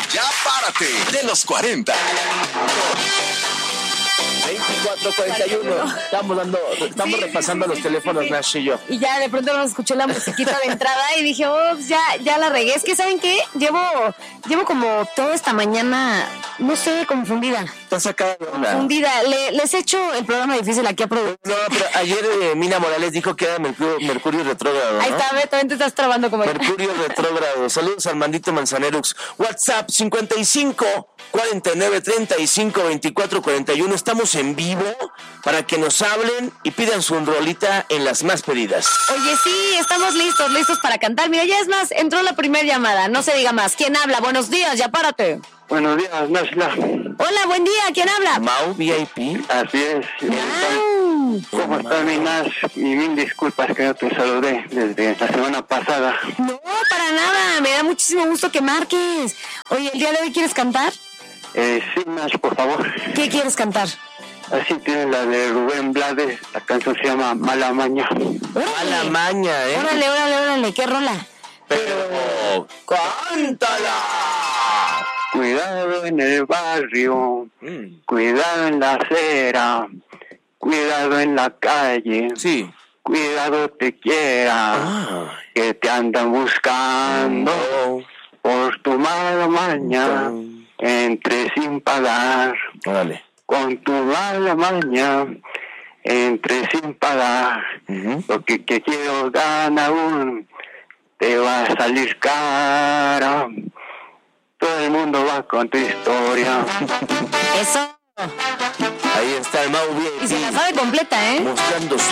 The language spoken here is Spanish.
Ya párate de los 40. 24:41. Estamos repasando los teléfonos, Nash y yo. Y ya de pronto nos escuché la musiquita de entrada y dije, pues ya la regué. Es que, ¿saben qué? Llevo como toda esta mañana, no sé, confundida. Estás acá, Confundida. Les he hecho el programa difícil aquí a producir. No, pero ayer Mina Morales dijo que era Mercurio retrógrado, ¿no? Ahí está, también te estás trabando como Mercurio retrógrado. Saludos al Armandito Manzanero. WhatsApp 55 49 35 24 41. Estamos en vivo para que nos hablen y pidan su rolita en las más pedidas. Oye, sí, estamos listos para cantar. Mira, ya es más, entró la primera llamada, no se diga más. ¿Quién habla? Buenos días, ya párate. Buenos días, Nashla. Hola, buen día, ¿quién habla? Mau VIP. Así es. ¿Cómo estás, mi Nash? Y mil disculpas que no te saludé desde la semana pasada. No, para nada, me da muchísimo gusto que marques. Oye, ¿el día de hoy quieres cantar? Sí, Nash, por favor. ¿Qué quieres cantar? Así tiene la de Rubén Blades. La canción se llama Mala Maña. Mala maña, ¿eh? Órale, ¿qué rola? Pero cántala. Cuidado en el barrio, cuidado en la acera, cuidado en la calle. Sí. Cuidado te quiera, que te andan buscando por tu mala maña. Entre sin pagar. Órale. Con tu mala maña, entre sin pagar. Lo que quiero ganar te va a salir cara. Todo el mundo va con tu historia. Eso. Ahí está el Mau VIP. Y se la sabe completa, ¿eh? Mostrando